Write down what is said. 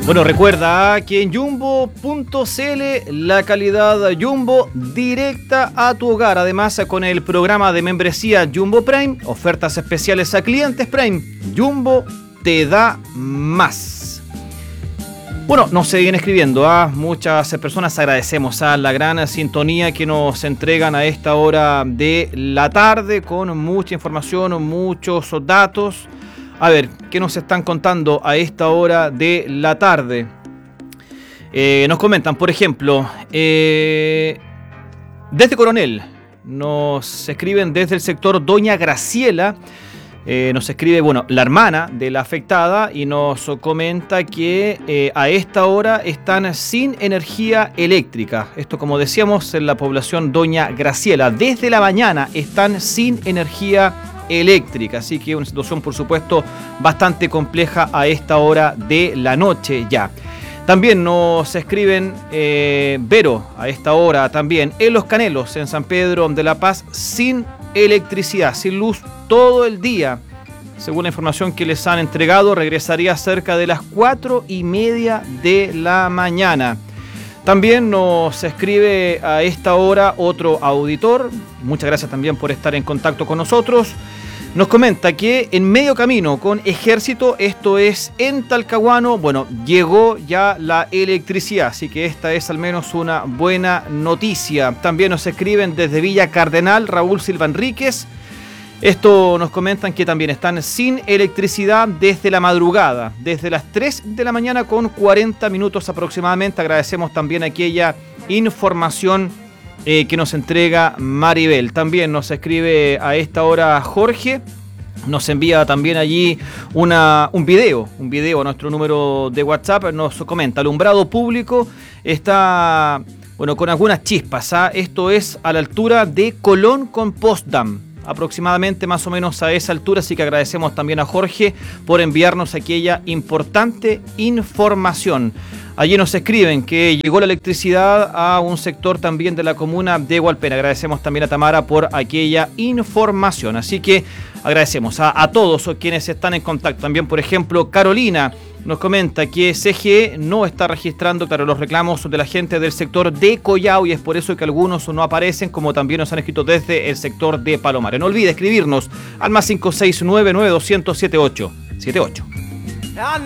Bueno, recuerda que en Jumbo.cl la calidad Jumbo directa a tu hogar. Además, con el programa de membresía Jumbo Prime, ofertas especiales a clientes Prime. Jumbo te da más. Bueno, nos siguen escribiendo muchas personas. Agradecemos a la gran sintonía que nos entregan a esta hora de la tarde con mucha información, muchos datos. A ver, ¿qué nos están contando a esta hora de la tarde? Nos comentan, por ejemplo, desde Coronel, nos escriben desde el sector Doña Graciela, nos escribe, bueno, la hermana de la afectada y nos comenta que a esta hora están sin energía eléctrica. Esto, como decíamos, en la población Doña Graciela. Desde la mañana están sin energía eléctrica, así que una situación, por supuesto, bastante compleja a esta hora de la noche ya. También nos escriben Vero a esta hora también en Los Canelos, en San Pedro de la Paz, sin electricidad, sin luz todo el día. Según la información que les han entregado, regresaría cerca de las 4:30 de la mañana. También nos escribe a esta hora otro auditor. Muchas gracias también por estar en contacto con nosotros. Nos comenta que en medio camino con Ejército, esto es en Talcahuano, bueno, llegó ya la electricidad, así que esta es al menos una buena noticia. También nos escriben desde Villa Cardenal, Raúl Silva Enríquez. Esto nos comentan que también están sin electricidad desde la madrugada, desde las 3 de la mañana con 40 minutos aproximadamente. Agradecemos también aquella información que nos entrega Maribel. También nos escribe a esta hora Jorge, nos envía también allí un video a nuestro número de WhatsApp. Nos comenta, alumbrado público está, bueno, con algunas chispas. Esto es a la altura de Colón con Potsdam, aproximadamente más o menos a esa altura, así que agradecemos también a Jorge por enviarnos aquella importante información. Allí nos escriben que llegó la electricidad a un sector también de la comuna de Hualpén. Agradecemos también a Tamara por aquella información. Así que agradecemos a todos quienes están en contacto. También, por ejemplo, Carolina nos comenta que CGE no está registrando, claro, los reclamos de la gente del sector de Collao y es por eso que algunos no aparecen, como también nos han escrito desde el sector de Palomares. No olvide escribirnos al +569 9200 7878.